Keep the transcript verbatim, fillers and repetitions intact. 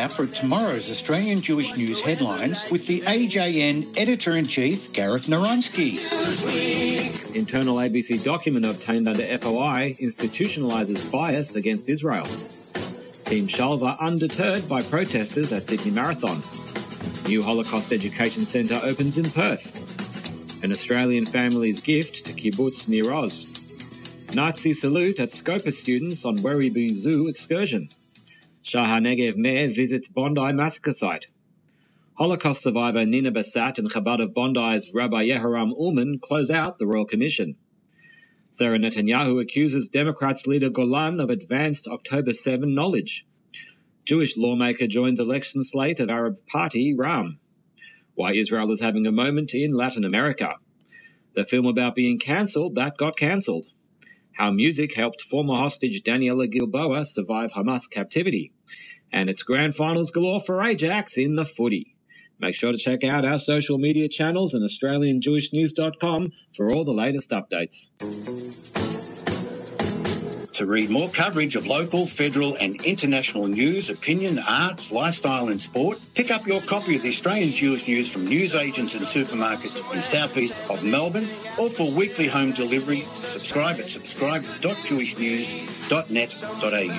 now for tomorrow's Australian Jewish News headlines with the A J N Editor-in-Chief, Gareth Narunsky. Internal A B C document obtained under F O I institutionalises bias against Israel. Team Shalva undeterred by protesters at Sydney Marathon. New Holocaust Education Centre opens in Perth. An Australian family's gift to Kibbutz Nir Oz. Nazi salute at Scopus students on Werribee Zoo excursion. Shah HaNegev Mayor visits Bondi massacre site. Holocaust survivor Nina Bassat and Chabad of Bondi's Rabbi Yehoram Ullman close out the Royal Commission. Sarah Netanyahu accuses Democrats leader Golan of advanced October seventh knowledge. Jewish lawmaker joins election slate of Arab party Ram. Why Israel is having a moment in Latin America. The film about being cancelled that got cancelled. How music helped former hostage Daniela Gilboa survive Hamas captivity. And it's grand finals galore for Ajax in the footy. Make sure to check out our social media channels and Australian Jewish News dot com for all the latest updates. To read more coverage of local, federal and international news, opinion, arts, lifestyle and sport, pick up your copy of the Australian Jewish News from newsagents and supermarkets in southeast of Melbourne, or for weekly home delivery, subscribe at subscribe dot jewish news dot net dot a u.